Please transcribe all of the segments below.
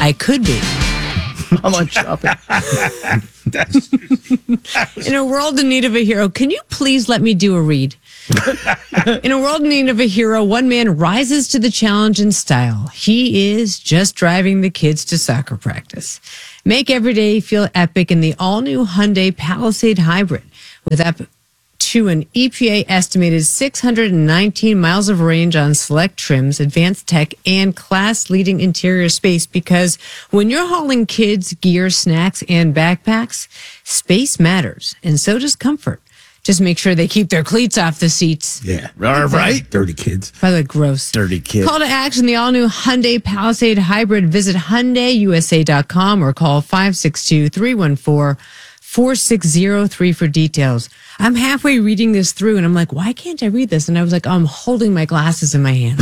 I could be. I'm on shopping. In a world in need of a hero, can you please let me do a read? In a world in need of a hero, one man rises to the challenge in style. He is just driving the kids to soccer practice. Make every day feel epic in the all-new Hyundai Palisade Hybrid with up to an EPA estimated 619 miles of range on select trims, advanced tech, and class-leading interior space. Because when you're hauling kids, gear, snacks, and backpacks, space matters, and so does comfort. Just make sure they keep their cleats off the seats. Yeah. All right. Dirty kids. By the way, gross. Dirty kid. Call to action, the all-new Hyundai Palisade Hybrid. Visit HyundaiUSA.com or call 562-314-4603 for details. I'm halfway reading this through, and I'm like, why can't I read this? And I was like, I'm holding my glasses in my hand.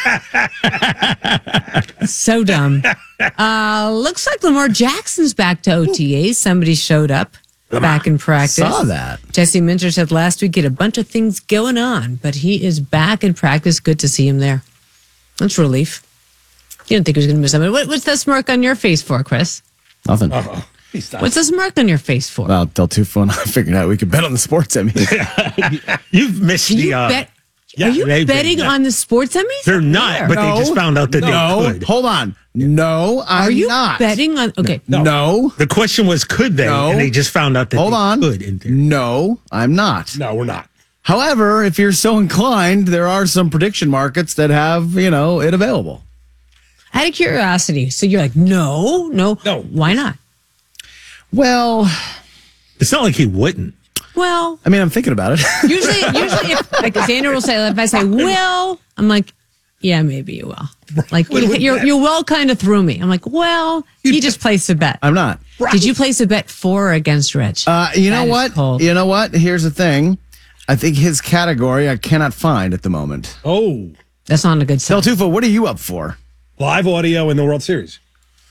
So dumb. Looks like Lamar Jackson's back to OTAs. Somebody showed up. Back in practice. Saw that. Jesse Minter said last week he had a bunch of things going on, but he is back in practice. Good to see him there. That's relief. You didn't think he was going to miss something. What's that smirk on your face for, Chris? Nothing. What's the smirk on your face for? Well, Del Tufo and I figured out we could bet on the sports. I mean, You've missed Can the. you bet? Yeah, Are you they've betting been- on the sports Emmys? They're not, but they just found out that they could. Hold on. No, I'm Are you not. betting on? Okay. No. The question was, could they? No. And they just found out that Hold they on. could. In theory. No, I'm not. No, we're not. However, if you're so inclined, there are some prediction markets that have, it available. Out of curiosity, so you're like, no. Why not? Well, It's not like he wouldn't. Well, I mean, I'm thinking about it. usually, if, like Xander will say, if I say, well, I'm like, yeah, maybe you will. Like, you well kind of threw me. I'm like, well, he just placed a bet. I'm not. Did you place a bet for or against Rich? You know That is what? cold. You know what? Here's the thing. I think his category I cannot find at the moment. Oh, That's not a good Del sign. Tufo, what are you up for? live audio in the World Series.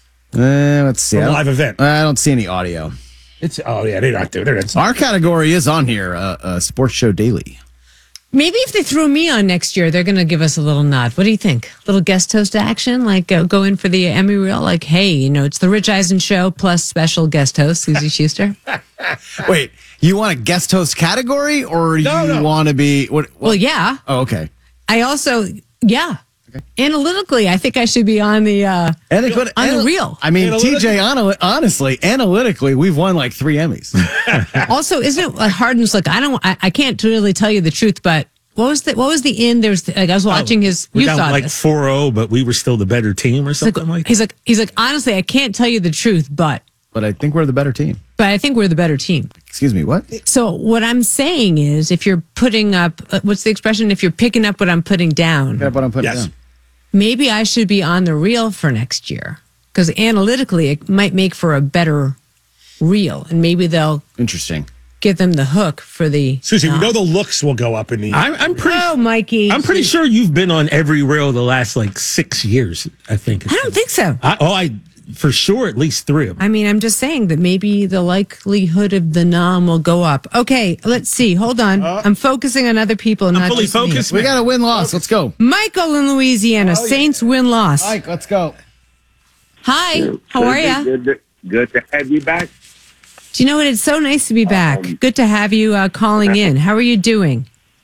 Let's see. A I don't- live event. I don't see any audio. They're not doing it. Our category is on here, Sports Show Daily. Maybe if they throw me on next year, they're going to give us a little nod. What do you think? Little guest host action? Like go in for the Emmy reel? Like, hey, it's the Rich Eisen Show plus special guest host, Susie Schuster. Wait, you want a guest host category or No, you no. want to be... What? Well, yeah. Oh, okay. I also, yeah. Analytically, I think I should be on the on the reel. I mean, TJ, honestly, analytically, we've won like 3 Emmys. Also, isn't it like hard and just like I can't really tell you the truth, but what was the end? There was I was watching his. We You got saw like this. 4-0, but we were still the better team or something like that. He's like honestly, I can't tell you the truth, but But I think we're the better team. I think we're the better team. Excuse me, what? So what I'm saying is, if you're putting up, what's the expression? If you're picking up what I'm putting down, Yeah, but I'm putting Yes. down. maybe I should be on the reel for next year because analytically it might make for a better reel, and maybe they'll Interesting. give them the hook for the. Susie, we know the looks will go up in the. I'm pretty. Oh, Mikey! I'm pretty sure you've been on every reel the last like 6 years. I think. I don't think so. I for sure at least 3 of them. I mean, I'm just saying that maybe the likelihood of the nom will go up. Okay, let's see. Hold on. I'm focusing on other people, not fully just me. focused. We got a win-loss. Let's go. Michael in Louisiana, Saints win-loss. Mike, let's go. Hi, how are you? Good to have you back. Do you know what? It's so nice to be back. Good to have you calling in. How are you doing?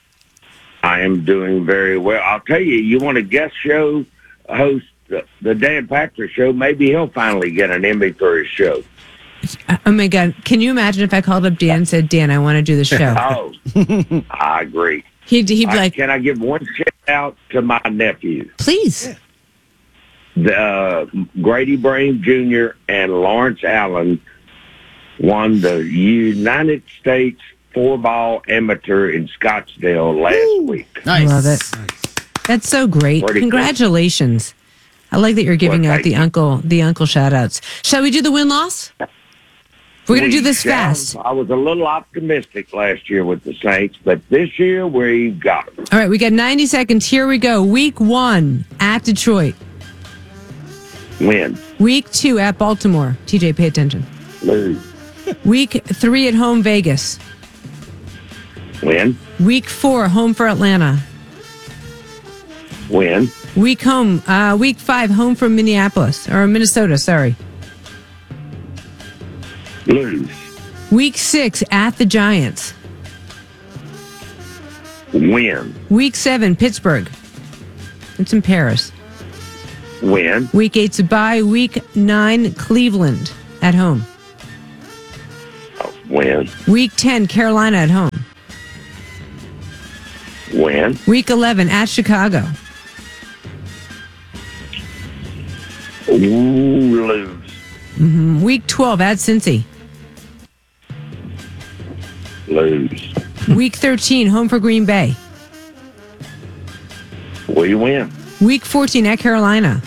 I am doing very well. I'll tell you, you want a guest show host, the Dan Patrick Show, maybe he'll finally get an Emmy for his show. Oh my God! Can you imagine if I called up Dan and said, "Dan, I want to do the show"? Oh, I agree. He'd be like, Can I give one shout out to my nephew? "Please." Grady Brame Jr. and Lawrence Allen won the United States 4-ball amateur in Scottsdale last week. Nice. Love it. That's so great. Pretty cool. Congratulations. I like that you're giving Well, out thank the uncle shout outs. Shall we do the win-loss? We're going to do this shall. fast. I was a little optimistic last year with the Saints, but this year we've got them. All right, we got 90 seconds. Here we go. Week 1 at Detroit. Win. Week 2 at Baltimore. TJ, pay attention. Lose. Week 3 at home Vegas. Win. Week 4 home for Atlanta. Win. Week 5, home from Minnesota, sorry. Lose. Week 6, at the Giants. Win. Week 7, Pittsburgh. It's in Paris. Win. Week 8's a bye. Week 9, Cleveland at home. Win. Week 10, Carolina at home. Win. Week 11, at Chicago. Lose. Week 12, at Cincy. Lose. Week 13, home for Green Bay. We win. Week 14, at Carolina.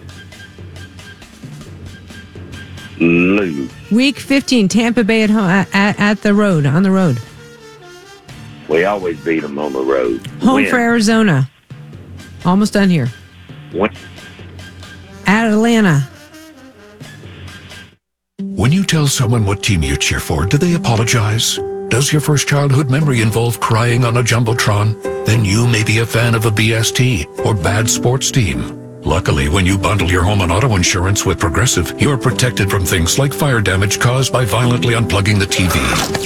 Lose. Week 15, Tampa Bay at home, on the road. We always beat them on the road. Home Win. for Arizona. Almost done here. Win. At Atlanta. When you tell someone what team you cheer for, do they apologize? Does your first childhood memory involve crying on a Jumbotron? Then you may be a fan of a BST or bad sports team. Luckily, when you bundle your home and auto insurance with Progressive, you're protected from things like fire damage caused by violently unplugging the TV.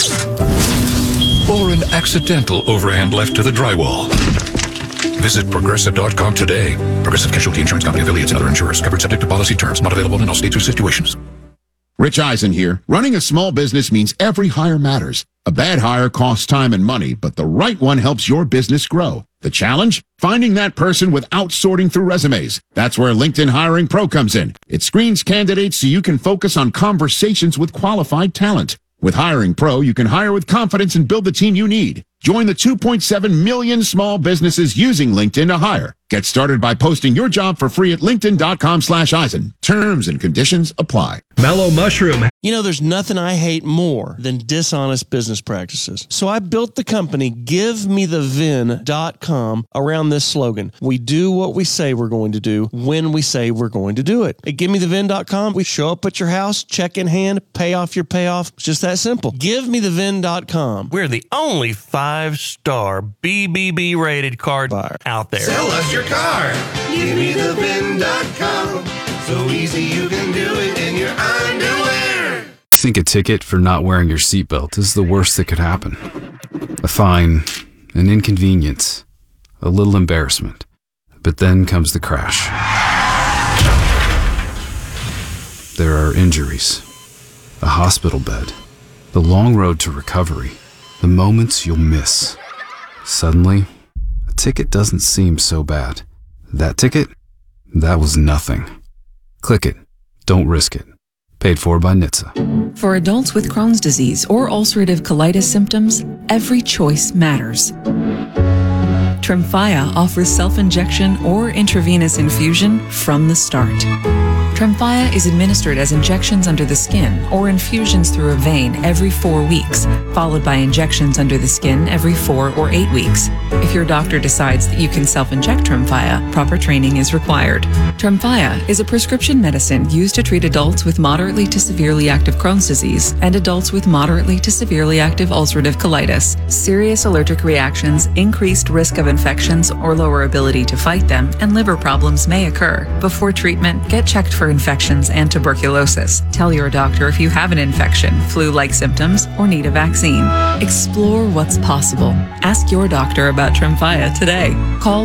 Or an accidental overhand left to the drywall. Visit Progressive.com today. Progressive Casualty Insurance Company, affiliates, and other insurers. Covered subject to policy terms. Not available in all states or situations. Rich Eisen here. Running a small business means every hire matters. A bad hire costs time and money, but the right one helps your business grow. The challenge? Finding that person without sorting through resumes. That's where LinkedIn Hiring Pro comes in. It screens candidates so you can focus on conversations with qualified talent. With Hiring Pro, you can hire with confidence and build the team you need. Join the 2.7 million small businesses using LinkedIn to hire. Get started by posting your job for free at linkedin.com/Eisen. Terms and conditions apply. Mellow Mushroom. You know, there's nothing I hate more than dishonest business practices. So I built the company GiveMeTheVin.com around this slogan. We do what we say we're going to do when we say we're going to do it. At GiveMeTheVin.com, we show up at your house, check in hand, pay off your payoff. It's just that simple. GiveMeTheVin.com. We're the only 5-star BBB rated card buyer out there. Sell us your car. GiveMeTheVin.com. So easy you can do it in your underwear. Think a ticket for not wearing your seatbelt is the worst that could happen. A fine, an inconvenience, a little embarrassment. But then comes the crash. There are injuries, a hospital bed, the long road to recovery, the moments you'll miss. Suddenly, a ticket doesn't seem so bad. That ticket? That was nothing. Click it. Don't risk it. Paid for by NHTSA. For adults with Crohn's disease or ulcerative colitis symptoms, every choice matters. Tremfya offers self-injection or intravenous infusion from the start. Tremfya is administered as injections under the skin or infusions through a vein every 4 weeks, followed by injections under the skin every 4 or 8 weeks. If your doctor decides that you can self-inject Tremfya, proper training is required. Tremfya is a prescription medicine used to treat adults with moderately to severely active Crohn's disease and adults with moderately to severely active ulcerative colitis. Serious allergic reactions, increased risk of infections or lower ability to fight them, and liver problems may occur. Before treatment, get checked for infections and tuberculosis. Tell your doctor if you have an infection, flu-like symptoms, or need a vaccine. Explore what's possible. Ask your doctor about Tremfya today. Call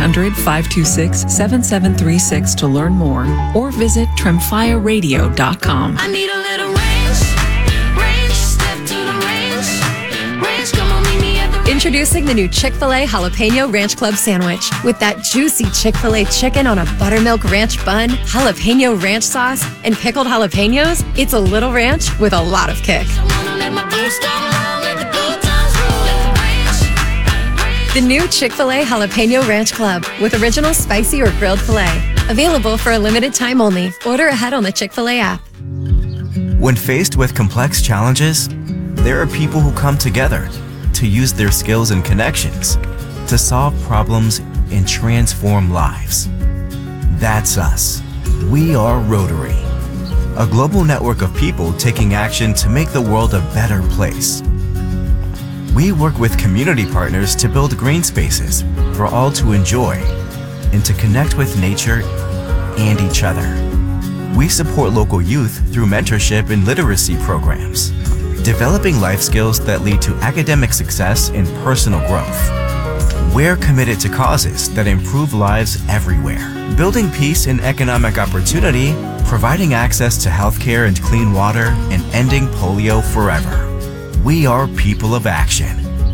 1-800-526-7736 to learn more or visit tremfyaradio.com. I need a little range. Step to the range. Come on, meet me at the Introducing the new Chick-fil-A Jalapeno Ranch Club Sandwich. With that juicy Chick-fil-A chicken on a buttermilk ranch bun, jalapeno ranch sauce, and pickled jalapenos, it's a little ranch with a lot of kick. The new Chick-fil-A Jalapeno Ranch Club with original spicy or grilled filet. Available for a limited time only. Order ahead on the Chick-fil-A app. When faced with complex challenges, there are people who come together to use their skills and connections to solve problems and transform lives. That's us. We are Rotary, a global network of people taking action to make the world a better place. We work with community partners to build green spaces for all to enjoy, and to connect with nature and each other. We support local youth through mentorship and literacy programs, developing life skills that lead to academic success and personal growth. We're committed to causes that improve lives everywhere, building peace and economic opportunity, providing access to healthcare and clean water, and ending polio forever. We are people of action.